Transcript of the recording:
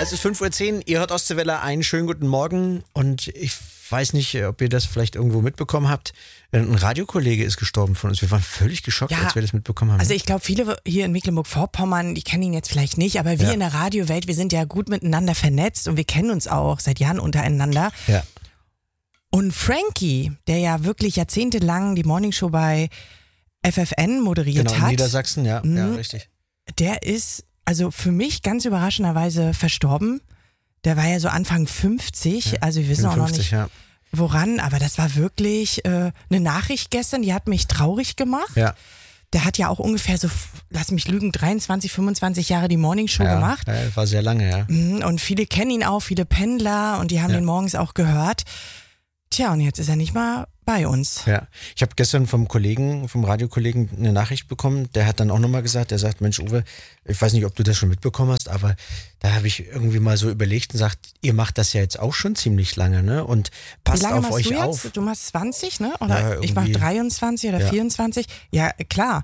Es ist 5:10 Uhr, ihr hört Ostseewelle, einen schönen guten Morgen und ich weiß nicht, ob ihr das vielleicht irgendwo mitbekommen habt. Ein Radiokollege ist gestorben von uns. Wir waren völlig geschockt, als wir das mitbekommen haben. Also ich glaube, viele hier in Mecklenburg-Vorpommern, die kennen ihn jetzt vielleicht nicht, aber wir in der Radiowelt, wir sind ja gut miteinander vernetzt und wir kennen uns auch seit Jahren untereinander. Ja. Und Frankie, der ja wirklich jahrzehntelang die Morningshow bei FFN moderiert Genau, hat. in Niedersachsen, ja, richtig. Der ist also für mich ganz überraschenderweise verstorben. Der war ja so Anfang 50, also wir wissen auch noch nicht, woran, aber das war wirklich eine Nachricht gestern, die hat mich traurig gemacht. Ja. Der hat ja auch ungefähr so, lass mich lügen, 23, 25 Jahre die Morningshow gemacht. Ja, war sehr lange, ja. Und viele kennen ihn auch, viele Pendler und die haben ihn morgens auch gehört. Tja, und jetzt ist er nicht mal bei uns. Ja, ich habe gestern vom Radiokollegen eine Nachricht bekommen, der hat dann auch nochmal gesagt, der sagt, Mensch Uwe, ich weiß nicht, ob du das schon mitbekommen hast, aber da habe ich irgendwie mal so überlegt und sagt, ihr macht das ja jetzt auch schon ziemlich lange, ne? Und passt auf euch auf. Du machst 20, ne? Oder Ja, ich mache 23 oder 24. Ja, klar.